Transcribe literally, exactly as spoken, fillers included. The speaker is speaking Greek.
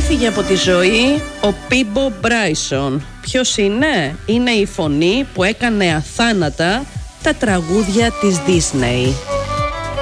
Έφυγε από τη ζωή ο Πίμπο Μπράισον. Ποιος είναι? Είναι η φωνή που έκανε αθάνατα τα τραγούδια της Disney.